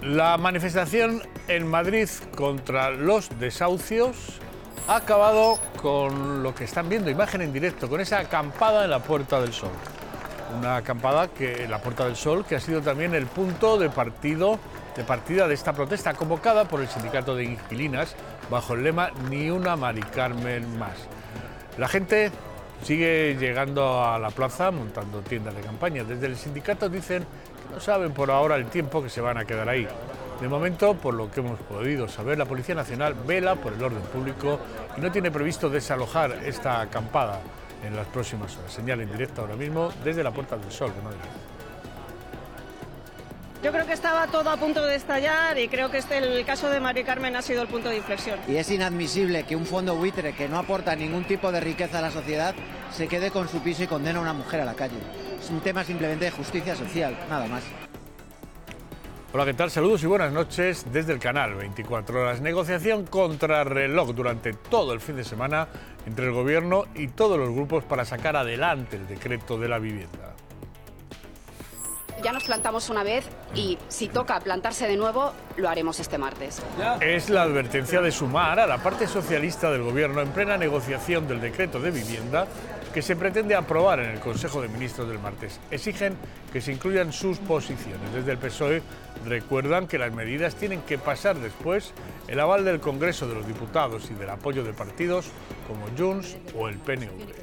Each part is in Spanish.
La manifestación en Madrid contra los desahucios ha acabado con lo que están viendo, imagen en directo, con esa acampada en la Puerta del Sol. Una acampada en la Puerta del Sol que ha sido también el punto de partida de esta protesta convocada por el sindicato de inquilinas bajo el lema Ni una Mari Carmen más. La gente sigue llegando a la plaza montando tiendas de campaña. Desde el sindicato dicen que no saben por ahora el tiempo que se van a quedar ahí. De momento, por lo que hemos podido saber, la Policía Nacional vela por el orden público y no tiene previsto desalojar esta acampada en las próximas horas. Señal en directo ahora mismo desde la Puerta del Sol de Madrid. Yo creo que estaba todo a punto de estallar y creo que el caso de Mari Carmen ha sido el punto de inflexión. Y es inadmisible que un fondo buitre que no aporta ningún tipo de riqueza a la sociedad se quede con su piso y condene a una mujer a la calle. Es un tema simplemente de justicia social, nada más. Hola, ¿qué tal? Saludos y buenas noches desde el canal 24 Horas. Negociación contrarreloj durante todo el fin de semana entre el Gobierno y todos los grupos para sacar adelante el decreto de la vivienda. Ya nos plantamos una vez y si toca plantarse de nuevo, lo haremos este martes. Es la advertencia de Sumar a la parte socialista del Gobierno en plena negociación del decreto de vivienda que se pretende aprobar en el Consejo de Ministros del martes. Exigen que se incluyan sus posiciones. Desde el PSOE recuerdan que las medidas tienen que pasar después el aval del Congreso de los Diputados y del apoyo de partidos como Junts o el PNV.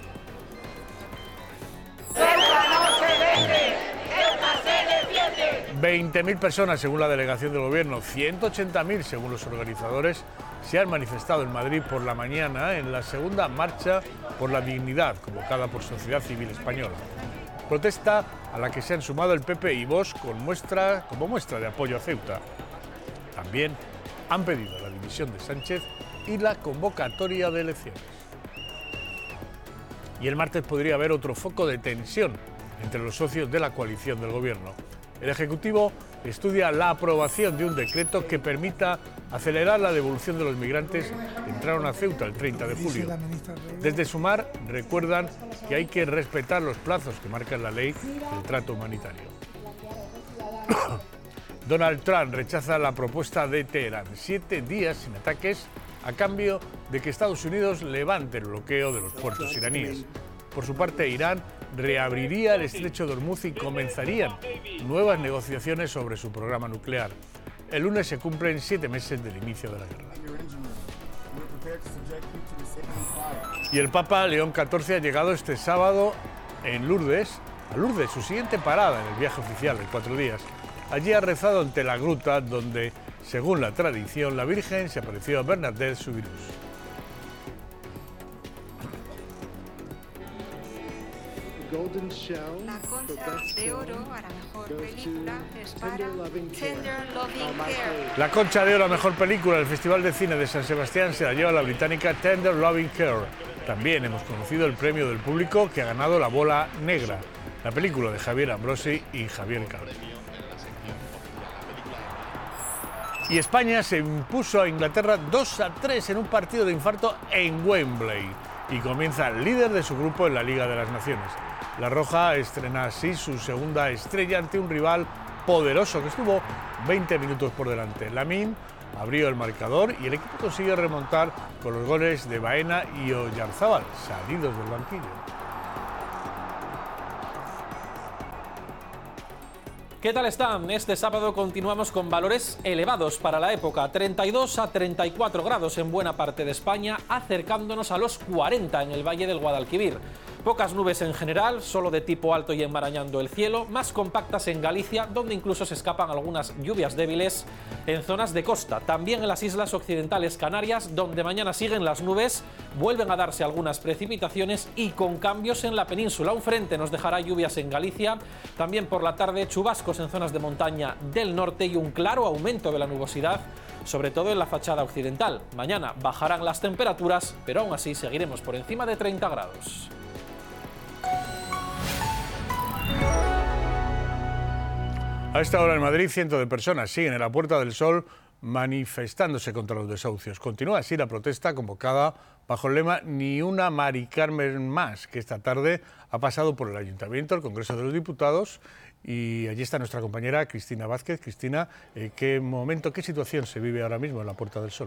20.000 personas según la delegación del Gobierno, 180.000 según los organizadores, se han manifestado en Madrid por la mañana en la segunda marcha por la dignidad convocada por Sociedad Civil Española. Protesta a la que se han sumado el PP y Vox como muestra de apoyo a Ceuta. También han pedido la dimisión de Sánchez y la convocatoria de elecciones. Y el martes podría haber otro foco de tensión entre los socios de la coalición del Gobierno. El Ejecutivo estudia la aprobación de un decreto que permita acelerar la devolución de los migrantes que entraron a Ceuta el 30 de julio. Desde Sumar recuerdan que hay que respetar los plazos que marca la ley del trato humanitario. Donald Trump rechaza la propuesta de Teherán, 7 días sin ataques a cambio de que Estados Unidos levante el bloqueo de los puertos iraníes. Por su parte, Irán reabriría el estrecho de Hormuz y comenzarían nuevas negociaciones sobre su programa nuclear. El lunes se cumplen 7 meses del inicio de la guerra. Y el Papa León XIV ha llegado este sábado a Lourdes, su siguiente parada en el viaje oficial de 4 días. Allí ha rezado ante la gruta donde, según la tradición, la Virgen se apareció a Bernadette Soubirous. La Concha de Oro a la mejor película es para Tender Loving Care. La Concha de Oro a mejor película del Festival de Cine de San Sebastián se la lleva la británica Tender Loving Care. También hemos conocido el premio del público que ha ganado La Bola Negra, la película de Javier Ambrosi y Javier Calvo. Y España se impuso a Inglaterra 2-3 en un partido de infarto en Wembley y comienza líder de su grupo en la Liga de las Naciones. La Roja estrena así su segunda estrella ante un rival poderoso que estuvo 20 minutos por delante. Lamine abrió el marcador y el equipo consigue remontar con los goles de Baena y Oyarzábal, salidos del banquillo. ¿Qué tal están? Este sábado continuamos con valores elevados para la época, 32 a 34 grados en buena parte de España, acercándonos a los 40 en el Valle del Guadalquivir. Pocas nubes en general, solo de tipo alto y enmarañando el cielo, más compactas en Galicia, donde incluso se escapan algunas lluvias débiles en zonas de costa. También en las islas occidentales Canarias, donde mañana siguen las nubes, vuelven a darse algunas precipitaciones y con cambios en la península. Un frente nos dejará lluvias en Galicia, también por la tarde chubascos en zonas de montaña del norte y un claro aumento de la nubosidad, sobre todo en la fachada occidental. Mañana bajarán las temperaturas, pero aún así seguiremos por encima de 30 grados. A esta hora en Madrid, cientos de personas siguen en la Puerta del Sol manifestándose contra los desahucios. Continúa así la protesta convocada bajo el lema Ni una Mari Carmen más, que esta tarde ha pasado por el Ayuntamiento, el Congreso de los Diputados Y allí está nuestra compañera Cristina Vázquez. Cristina, ¿qué momento, qué situación se vive ahora mismo en la Puerta del Sol?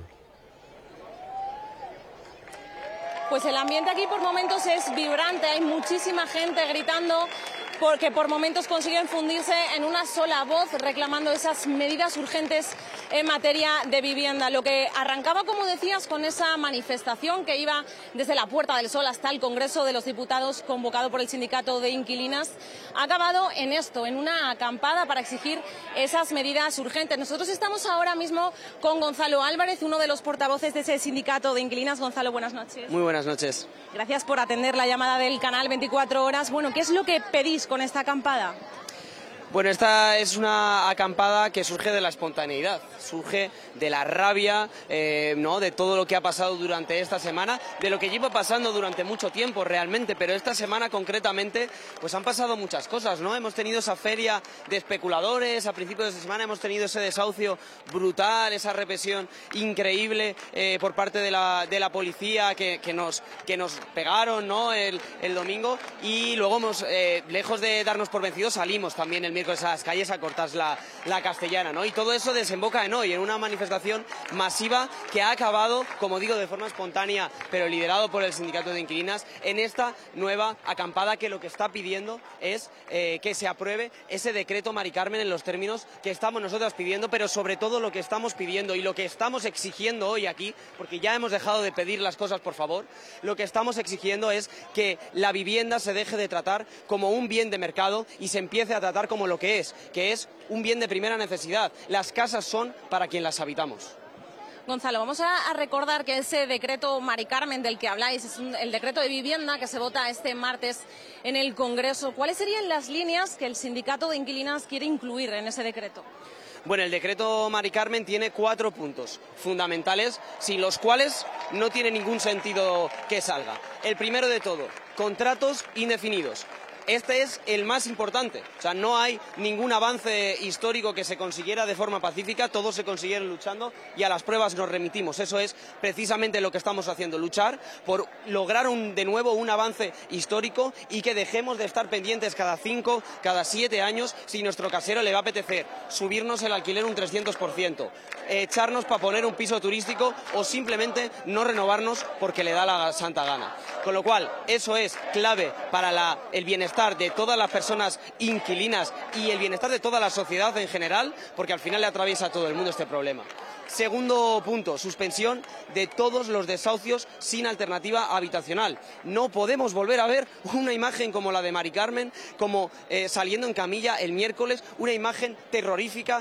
Pues el ambiente aquí por momentos es vibrante, hay muchísima gente gritando porque por momentos consiguen fundirse en una sola voz reclamando esas medidas urgentes en materia de vivienda. Lo que arrancaba, como decías, con esa manifestación que iba desde la Puerta del Sol hasta el Congreso de los Diputados convocado por el Sindicato de Inquilinas, ha acabado en esto, en una acampada para exigir esas medidas urgentes. Nosotros estamos ahora mismo con Gonzalo Álvarez, uno de los portavoces de ese Sindicato de Inquilinas. Gonzalo, buenas noches. Muy buenas noches. Gracias por atender la llamada del canal 24 horas. Bueno, ¿qué es lo que pedís con esta acampada? Bueno, esta es una acampada que surge de la espontaneidad, surge de la rabia, ¿no?, de todo lo que ha pasado durante esta semana, de lo que lleva pasando durante mucho tiempo realmente, pero esta semana concretamente pues han pasado muchas cosas, ¿no? Hemos tenido esa feria de especuladores, a principios de esta semana hemos tenido ese desahucio brutal, esa represión increíble por parte de la policía que nos pegaron, ¿no?, el domingo, y luego lejos de darnos por vencidos, salimos también el miércoles a las calles a cortar la Castellana, ¿no? Y todo eso desemboca en hoy, en una manifestación masiva que ha acabado, como digo, de forma espontánea, pero liderado por el Sindicato de Inquilinas, en esta nueva acampada que lo que está pidiendo es que se apruebe ese decreto Mari Carmen en los términos que estamos nosotras pidiendo, pero sobre todo lo que estamos pidiendo y lo que estamos exigiendo hoy aquí, porque ya hemos dejado de pedir las cosas, por favor, lo que estamos exigiendo es que la vivienda se deje de tratar como un bien de mercado y se empiece a tratar como lo que es un bien de primera necesidad. Las casas son para quien las habitamos. Gonzalo, vamos a recordar que ese decreto Mari Carmen del que habláis es el decreto de vivienda que se vota este martes en el Congreso. ¿Cuáles serían las líneas que el Sindicato de Inquilinas quiere incluir en ese decreto? Bueno, el decreto Mari Carmen tiene 4 puntos fundamentales, sin los cuales no tiene ningún sentido que salga. El primero de todo, contratos indefinidos. Este es el más importante, o sea, no hay ningún avance histórico que se consiguiera de forma pacífica, todos se consiguieron luchando y a las pruebas nos remitimos. Eso es precisamente lo que estamos haciendo, luchar por lograr de nuevo un avance histórico y que dejemos de estar pendientes cada 5, cada 7 años si nuestro casero le va a apetecer subirnos el alquiler un 300%, echarnos para poner un piso turístico o simplemente no renovarnos porque le da la santa gana. Con lo cual, eso es clave para el bienestar de todas las personas inquilinas y el bienestar de toda la sociedad en general, porque al final le atraviesa a todo el mundo este problema. Segundo punto, suspensión de todos los desahucios sin alternativa habitacional. No podemos volver a ver una imagen como la de Mari Carmen, como saliendo en camilla el miércoles, una imagen terrorífica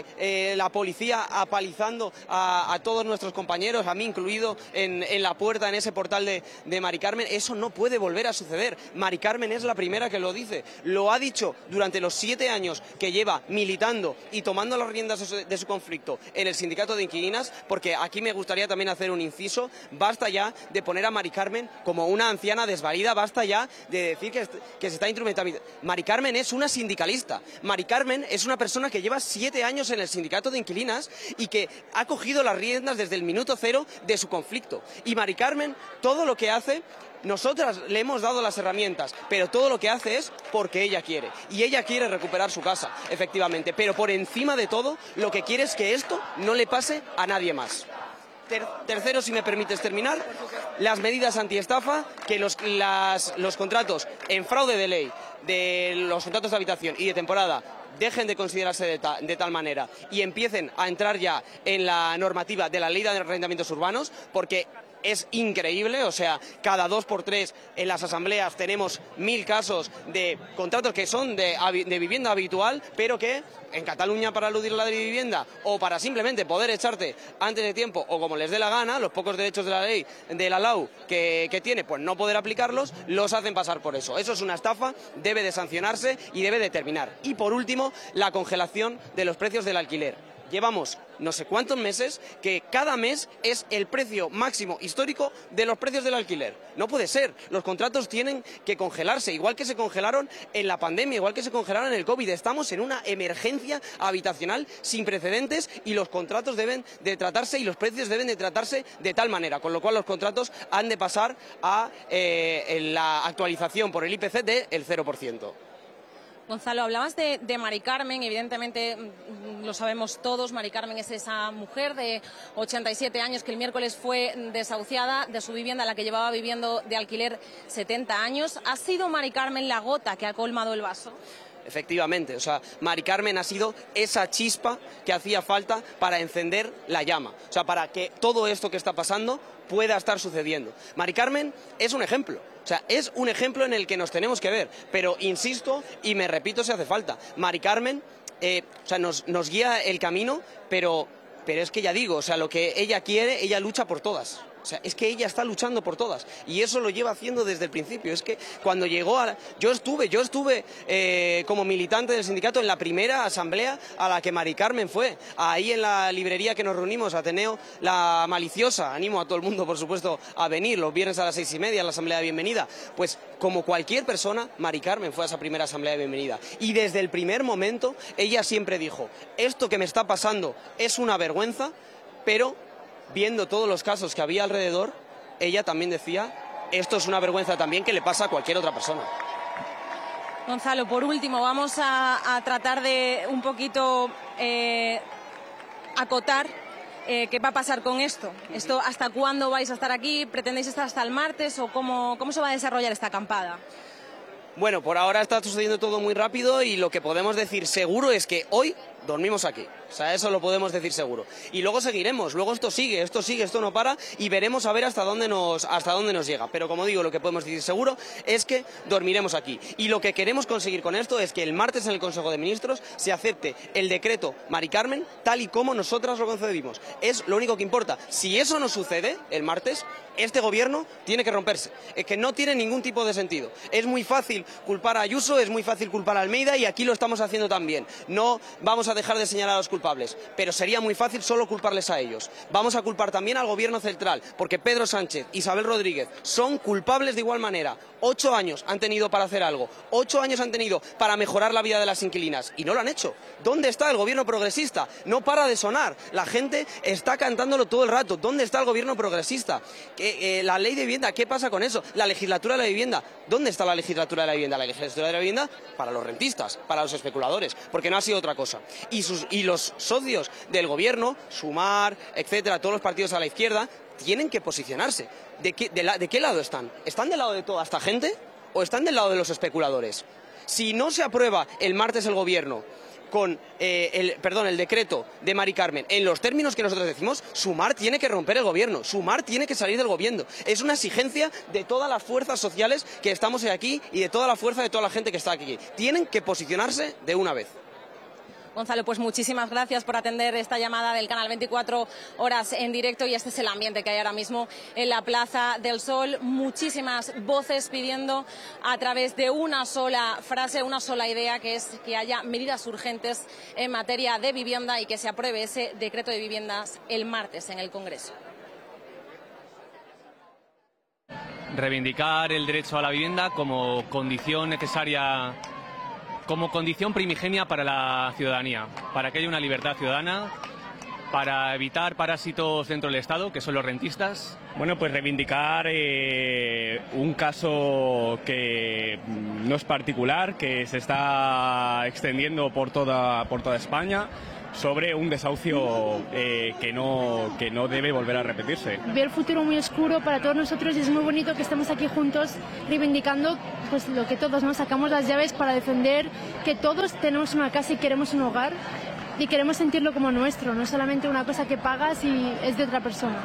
de la policía apalizando a todos nuestros compañeros, a mí incluido, en la puerta, en ese portal de Mari Carmen. Eso no puede volver a suceder. Mari Carmen es la primera que lo dice. Lo ha dicho durante los 7 años que lleva militando y tomando las riendas de su conflicto en el Sindicato de Inquilinas, porque aquí me gustaría también hacer un inciso. Basta ya de poner a Mari Carmen como una anciana desvalida, basta ya de decir que se está instrumentando. Mari Carmen es una sindicalista, Mari Carmen es una persona que lleva 7 años en el Sindicato de Inquilinas y que ha cogido las riendas desde el minuto cero de su conflicto. Y Mari Carmen, todo lo que hace, nosotras le hemos dado las herramientas, pero todo lo que hace es porque ella quiere. Y ella quiere recuperar su casa, efectivamente. Pero por encima de todo, lo que quiere es que esto no le pase a nadie más. Tercero, si me permites terminar, las medidas antiestafa, que los contratos en fraude de ley, de los contratos de habitación y de temporada, dejen de considerarse de tal manera y empiecen a entrar ya en la normativa de la ley de arrendamientos urbanos, porque es increíble, o sea, cada 2 por 3 en las asambleas tenemos 1000 casos de contratos que son de vivienda habitual, pero que en Cataluña, para eludir la ley de vivienda o para simplemente poder echarte antes de tiempo o como les dé la gana, los pocos derechos de la ley de la LAU que tiene, pues no poder aplicarlos, los hacen pasar por eso. Eso es una estafa, debe de sancionarse y debe de terminar. Y por último, la congelación de los precios del alquiler. Llevamos no sé cuántos meses que cada mes es el precio máximo histórico de los precios del alquiler. No puede ser. Los contratos tienen que congelarse, igual que se congelaron en la pandemia, igual que se congelaron en el COVID. Estamos en una emergencia habitacional sin precedentes y los contratos deben de tratarse y los precios deben de tratarse de tal manera, con lo cual los contratos han de pasar a la actualización por el IPC del 0%. Gonzalo, hablabas de Mari Carmen, evidentemente lo sabemos todos, Mari Carmen es esa mujer de 87 años que el miércoles fue desahuciada de su vivienda, la que llevaba viviendo de alquiler 70 años. ¿Ha sido Mari Carmen la gota que ha colmado el vaso? Efectivamente, o sea, Mari Carmen ha sido esa chispa que hacía falta para encender la llama, o sea, para que todo esto que está pasando pueda estar sucediendo. Mari Carmen es un ejemplo. O sea, es un ejemplo en el que nos tenemos que ver, pero insisto y me repito si hace falta, Mari Carmen o sea, nos guía el camino, pero es que ya digo, o sea, lo que ella quiere, ella lucha por todas. O sea, es que ella está luchando por todas y eso lo lleva haciendo desde el principio. Es que cuando llegó yo estuve como militante del sindicato en la primera asamblea a la que Mari Carmen fue. Ahí en la librería que nos reunimos, Ateneo La Maliciosa. Animo a todo el mundo, por supuesto, a venir los viernes a las 6:30 a la asamblea de bienvenida. Pues como cualquier persona, Mari Carmen fue a esa primera asamblea de bienvenida. Y desde el primer momento ella siempre dijo, esto que me está pasando es una vergüenza, pero viendo todos los casos que había alrededor, ella también decía, esto es una vergüenza también que le pasa a cualquier otra persona. Gonzalo, por último, vamos a tratar de un poquito acotar qué va a pasar con esto. ¿Hasta cuándo vais a estar aquí? ¿Pretendéis estar hasta el martes o cómo se va a desarrollar esta acampada? Bueno, por ahora está sucediendo todo muy rápido y lo que podemos decir seguro es que hoy dormimos aquí. O sea, eso lo podemos decir seguro. Y luego seguiremos, luego esto sigue, esto no para y veremos a ver hasta dónde nos llega. Pero como digo, lo que podemos decir seguro es que dormiremos aquí. Y lo que queremos conseguir con esto es que el martes en el Consejo de Ministros se acepte el decreto Mari Carmen tal y como nosotras lo concedimos. Es lo único que importa. Si eso no sucede el martes, este gobierno tiene que romperse. Es que no tiene ningún tipo de sentido. Es muy fácil culpar a Ayuso, es muy fácil culpar a Almeida y aquí lo estamos haciendo también. No vamos a dejar de señalar a los culpables, pero sería muy fácil solo culparles a ellos. Vamos a culpar también al gobierno central, porque Pedro Sánchez, Isabel Rodríguez son culpables de igual manera. 8 años han tenido para hacer algo, 8 años han tenido para mejorar la vida de las inquilinas y no lo han hecho. ¿Dónde está el gobierno progresista? No para de sonar, la gente está cantándolo todo el rato. ¿Dónde está el gobierno progresista? La ley de vivienda, ¿qué pasa con eso? La legislatura de la vivienda, ¿dónde está la legislatura de la vivienda? La legislatura de la vivienda para los rentistas, para los especuladores, porque no ha sido otra cosa. Y los socios del gobierno, Sumar, etcétera, todos los partidos a la izquierda, tienen que posicionarse. ¿De qué lado están? ¿Están del lado de toda esta gente o están del lado de los especuladores? Si no se aprueba el martes el gobierno con el decreto de Mari Carmen en los términos que nosotros decimos, Sumar tiene que romper el gobierno, Sumar tiene que salir del gobierno. Es una exigencia de todas las fuerzas sociales que estamos aquí y de toda la fuerza de toda la gente que está aquí. Tienen que posicionarse de una vez. Gonzalo, pues muchísimas gracias por atender esta llamada del canal 24 horas en directo y este es el ambiente que hay ahora mismo en la Plaza del Sol. Muchísimas voces pidiendo a través de una sola frase, una sola idea, que es que haya medidas urgentes en materia de vivienda y que se apruebe ese decreto de viviendas el martes en el Congreso. Reivindicar el derecho a la vivienda como condición necesaria, como condición primigenia para la ciudadanía, para que haya una libertad ciudadana, para evitar parásitos dentro del Estado, que son los rentistas. Bueno, pues reivindicar un caso que no es particular, que se está extendiendo por toda España, sobre un desahucio que no debe volver a repetirse. Veo el futuro muy oscuro para todos nosotros y es muy bonito que estemos aquí juntos reivindicando pues lo que todos nos sacamos las llaves para defender que todos tenemos una casa y queremos un hogar y queremos sentirlo como nuestro, no solamente una cosa que pagas y es de otra persona.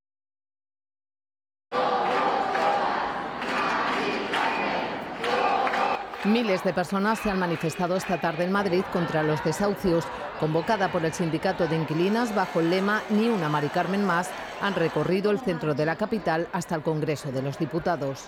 Miles de personas se han manifestado esta tarde en Madrid contra los desahucios. Convocada por el sindicato de inquilinas bajo el lema Ni una Mari Carmen más, han recorrido el centro de la capital hasta el Congreso de los Diputados.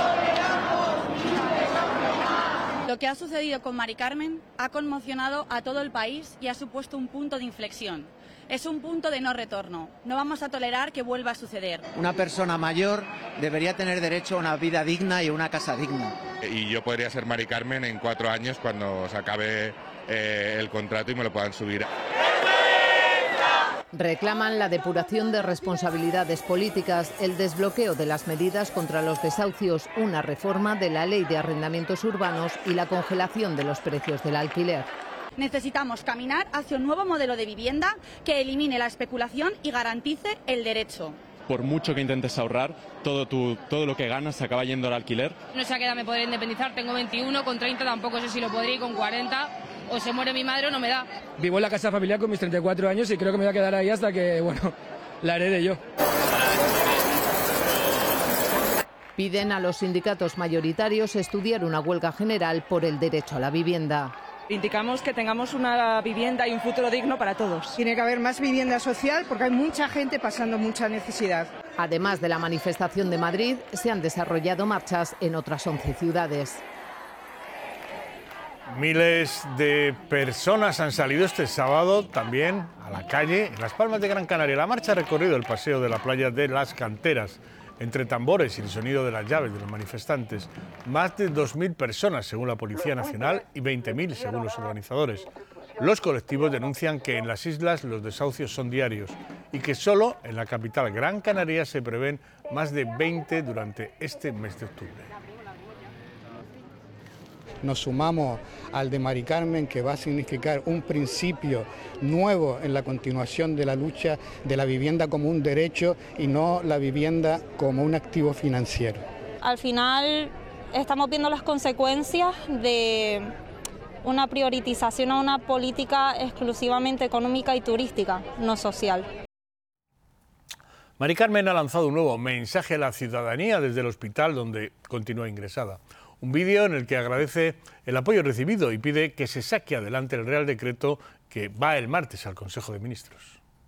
Lo que ha sucedido con Mari Carmen ha conmocionado a todo el país y ha supuesto un punto de inflexión. Es un punto de no retorno. No vamos a tolerar que vuelva a suceder. Una persona mayor debería tener derecho a una vida digna y a una casa digna. Y yo podría ser Mari Carmen en 4 años cuando se acabe el contrato y me lo puedan subir. Reclaman la depuración de responsabilidades políticas, el desbloqueo de las medidas contra los desahucios, una reforma de la ley de arrendamientos urbanos y la congelación de los precios del alquiler. Necesitamos caminar hacia un nuevo modelo de vivienda que elimine la especulación y garantice el derecho. Por mucho que intentes ahorrar, todo lo que ganas se acaba yendo al alquiler. No sé a qué edad me podré independizar, tengo 21, con 30 tampoco sé si lo podré, y con 40 o se muere mi madre o no me da. Vivo en la casa familiar con mis 34 años y creo que me voy a quedar ahí hasta que, la herede yo. Piden a los sindicatos mayoritarios estudiar una huelga general por el derecho a la vivienda. Indicamos que tengamos una vivienda y un futuro digno para todos. Tiene que haber más vivienda social porque hay mucha gente pasando mucha necesidad. Además de la manifestación de Madrid, se han desarrollado marchas en otras 11 ciudades. Miles de personas han salido este sábado también a la calle en Las Palmas de Gran Canaria. La marcha ha recorrido el paseo de la playa de Las Canteras, entre tambores y el sonido de las llaves de los manifestantes. Más de 2.000 personas, según la Policía Nacional, y 20.000, según los organizadores. Los colectivos denuncian que en las islas los desahucios son diarios y que solo en la capital Gran Canaria se prevén más de 20 durante este mes de octubre. Nos sumamos al de Mari Carmen, que va a significar un principio nuevo en la continuación de la lucha de la vivienda como un derecho y no la vivienda como un activo financiero. Al final estamos viendo las consecuencias de una priorización a una política exclusivamente económica y turística, no social. Mari Carmen ha lanzado un nuevo mensaje a la ciudadanía desde el hospital donde continúa ingresada. Un vídeo en el que agradece el apoyo recibido y pide que se saque adelante el Real Decreto que va el martes al Consejo de Ministros.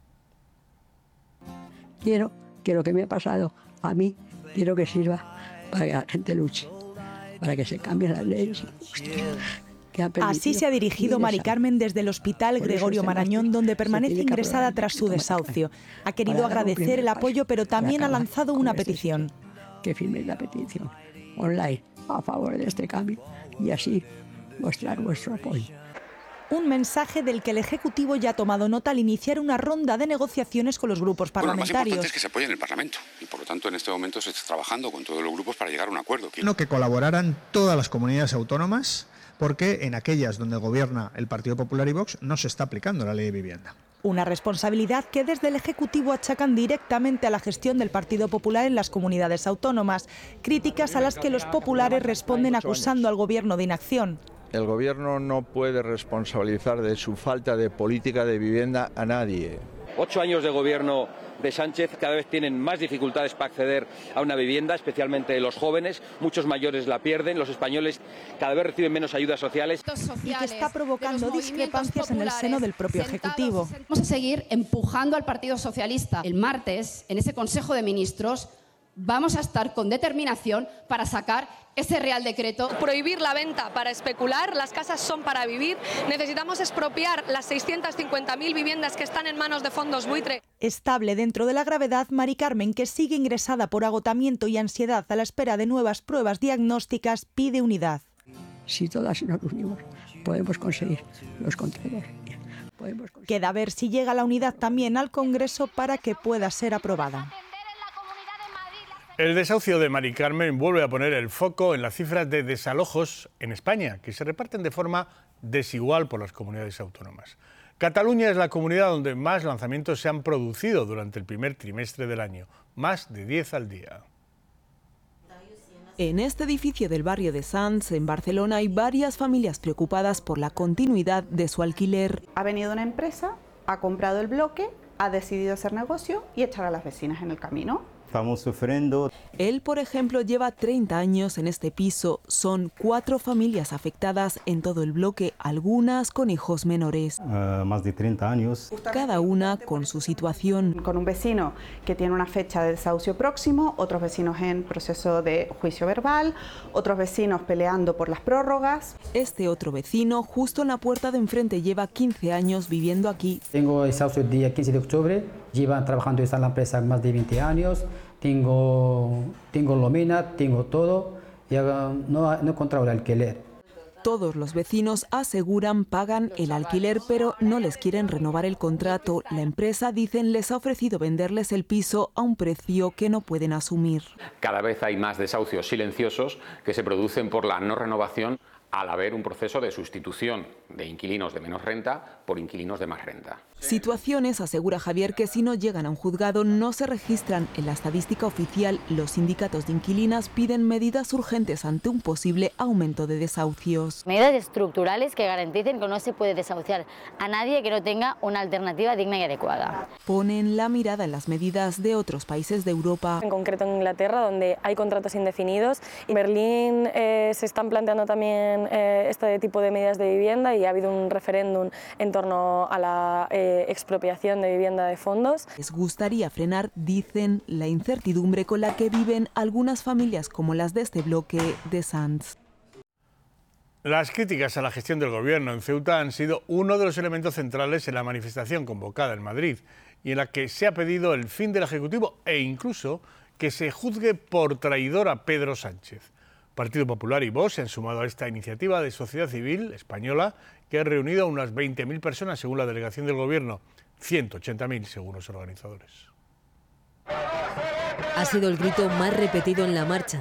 Quiero que lo que me ha pasado a mí, quiero que sirva para que la gente luche, para que se cambien las leyes. Así se ha dirigido Mari Carmen desde el Hospital Gregorio Marañón, donde permanece ingresada tras su desahucio. Ha querido agradecer el apoyo, pero también ha lanzado una petición. Que firméis la petición online a favor de este cambio y así mostrar vuestro apoyo. Un mensaje del que el Ejecutivo ya ha tomado nota al iniciar una ronda de negociaciones con los grupos parlamentarios. Lo más importante es que se apoye en el Parlamento y, por lo tanto, en este momento se está trabajando con todos los grupos para llegar a un acuerdo. Que colaboraran todas las comunidades autónomas, porque en aquellas donde gobierna el Partido Popular y Vox no se está aplicando la ley de vivienda. Una responsabilidad que desde el Ejecutivo achacan directamente a la gestión del Partido Popular en las comunidades autónomas, críticas a las que los populares responden acusando al Gobierno de inacción. El Gobierno no puede responsabilizar de su falta de política de vivienda a nadie. 8 años de gobierno de Sánchez, cada vez tienen más dificultades para acceder a una vivienda, especialmente los jóvenes, muchos mayores la pierden, los españoles cada vez reciben menos ayudas sociales. Y que está provocando discrepancias en el seno del propio Ejecutivo. Vamos a seguir empujando al Partido Socialista. El martes, en ese Consejo de Ministros, vamos a estar con determinación para sacar ese Real Decreto. Prohibir la venta para especular, las casas son para vivir. Necesitamos expropiar las 650.000 viviendas que están en manos de fondos buitre. Estable dentro de la gravedad, Mari Carmen, que sigue ingresada por agotamiento y ansiedad a la espera de nuevas pruebas diagnósticas, pide unidad. Si todas nos unimos, podemos conseguir los controles. Queda ver si llega la unidad también al Congreso para que pueda ser aprobada. El desahucio de Mari Carmen vuelve a poner el foco en las cifras de desalojos en España, que se reparten de forma desigual por las comunidades autónomas. Cataluña es la comunidad donde más lanzamientos se han producido durante el primer trimestre del año, más de 10 al día. En este edificio del barrio de Sants, en Barcelona, hay varias familias preocupadas por la continuidad de su alquiler. Ha venido una empresa, ha comprado el bloque, ha decidido hacer negocio y echar a las vecinas en el camino. Estamos sufriendo. Él, por ejemplo, lleva 30 años en este piso. Son 4 familias afectadas en todo el bloque, algunas con hijos menores. Más de 30 años. Cada una con su situación. Con un vecino que tiene una fecha de desahucio próximo, otros vecinos en proceso de juicio verbal, otros vecinos peleando por las prórrogas. Este otro vecino, justo en la puerta de enfrente, lleva 15 años viviendo aquí. Tengo desahucio el día 15 de octubre. Llevan trabajando en la empresa más de 20 años, tengo nómina, tengo todo, y no he encontrado el alquiler. Todos los vecinos aseguran pagan el alquiler, pero no les quieren renovar el contrato. La empresa, dicen, les ha ofrecido venderles el piso a un precio que no pueden asumir. Cada vez hay más desahucios silenciosos que se producen por la no renovación al haber un proceso de sustitución de inquilinos de menos renta por inquilinos de más renta. Situaciones, asegura Javier, que si no llegan a un juzgado no se registran en la estadística oficial. Los sindicatos de inquilinas piden medidas urgentes ante un posible aumento de desahucios. Medidas estructurales que garanticen que no se puede desahuciar a nadie que no tenga una alternativa digna y adecuada. Ponen la mirada en las medidas de otros países de Europa. En concreto en Inglaterra, donde hay contratos indefinidos. En Berlín se están planteando también este tipo de medidas de vivienda y ha habido un referéndum en torno a la expropiación de vivienda de fondos. Les gustaría frenar, dicen, la incertidumbre con la que viven algunas familias como las de este bloque de Sants. Las críticas a la gestión del gobierno en Ceuta han sido uno de los elementos centrales en la manifestación convocada en Madrid y en la que se ha pedido el fin del Ejecutivo e incluso que se juzgue por traidor a Pedro Sánchez. Partido Popular y Vox se han sumado a esta iniciativa de sociedad civil española que ha reunido a unas 20.000 personas según la delegación del Gobierno, 180.000 según los organizadores. Ha sido el grito más repetido en la marcha.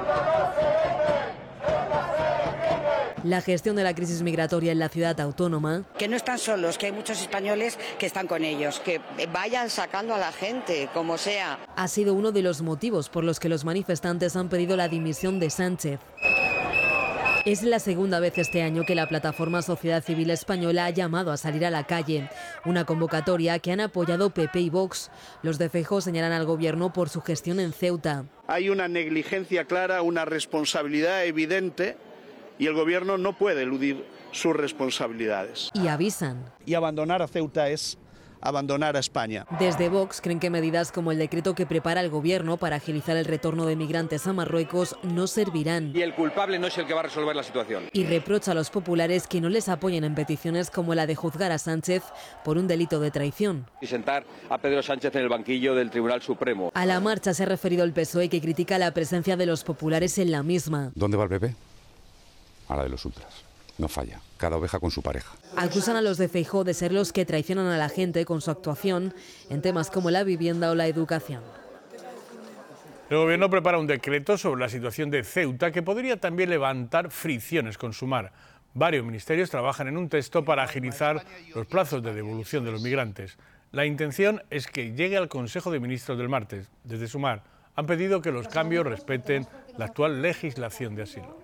La gestión de la crisis migratoria en la ciudad autónoma. Que no están solos, que hay muchos españoles que están con ellos, que vayan sacando a la gente, como sea. Ha sido uno de los motivos por los que los manifestantes han pedido la dimisión de Sánchez. Es la segunda vez este año que la plataforma Sociedad Civil Española ha llamado a salir a la calle, una convocatoria que han apoyado PP y Vox. Los de Feijóo señalan al gobierno por su gestión en Ceuta. Hay una negligencia clara, una responsabilidad evidente y el gobierno no puede eludir sus responsabilidades. Y avisan. Y abandonar a Ceuta es abandonar a España. Desde Vox creen que medidas como el decreto que prepara el gobierno para agilizar el retorno de migrantes a Marruecos no servirán. Y el culpable no es el que va a resolver la situación. Y reprocha a los populares que no les apoyen en peticiones como la de juzgar a Sánchez por un delito de traición. Y sentar a Pedro Sánchez en el banquillo del Tribunal Supremo. A la marcha se ha referido el PSOE, que critica la presencia de los populares en la misma. ¿Dónde va el PP? A la de los ultras. No falla. Cada oveja con su pareja. Acusan a los de Feijóo de ser los que traicionan a la gente con su actuación en temas como la vivienda o la educación. El gobierno prepara un decreto sobre la situación de Ceuta que podría también levantar fricciones con Sumar. Varios ministerios trabajan en un texto para agilizar los plazos de devolución de los migrantes. La intención es que llegue al Consejo de Ministros del martes. Desde Sumar han pedido que los cambios respeten la actual legislación de asilo.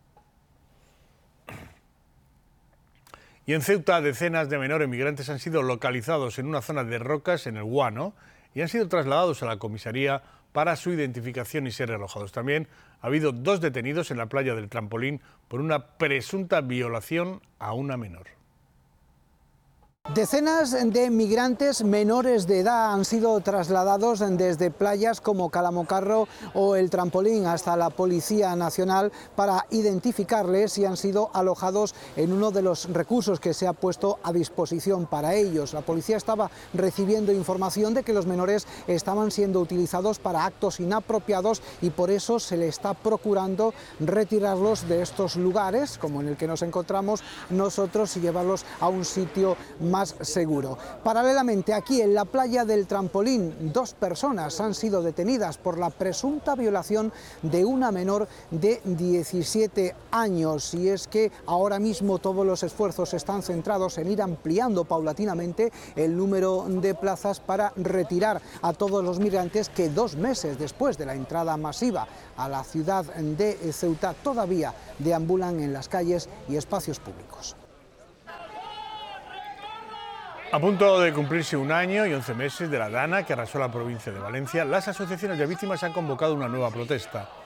Y en Ceuta, decenas de menores migrantes han sido localizados en una zona de rocas en el Guano y han sido trasladados a la comisaría para su identificación y ser realojados. También ha habido 2 detenidos en la playa del Trampolín por una presunta violación a una menor. Decenas de migrantes menores de edad han sido trasladados desde playas como Calamocarro o el Trampolín hasta la Policía Nacional para identificarles y han sido alojados en uno de los recursos que se ha puesto a disposición para ellos. La policía estaba recibiendo información de que los menores estaban siendo utilizados para actos inapropiados y por eso se le está procurando retirarlos de estos lugares, como en el que nos encontramos nosotros, y llevarlos a un sitio más seguro. Paralelamente, aquí en la playa del Trampolín, 2 personas han sido detenidas por la presunta violación de una menor de 17 años. Y es que ahora mismo todos los esfuerzos están centrados en ir ampliando paulatinamente el número de plazas para retirar a todos los migrantes que 2 meses después de la entrada masiva a la ciudad de Ceuta todavía deambulan en las calles y espacios públicos. A punto de cumplirse 1 año y 11 meses de la dana que arrasó la provincia de Valencia, las asociaciones de víctimas han convocado una nueva protesta.